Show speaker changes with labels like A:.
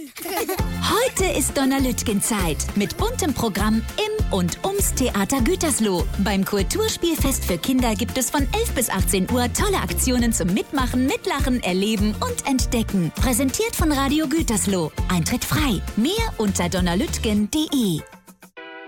A: Heute ist Donnerlütgen-Zeit mit buntem Programm im und ums Theater Gütersloh. Beim Kulturspielfest für Kinder gibt es von 11 bis 18 Uhr tolle Aktionen zum Mitmachen, Mitlachen, Erleben und Entdecken. Präsentiert von Radio Gütersloh. Eintritt frei. Mehr unter donnerlütgen.de.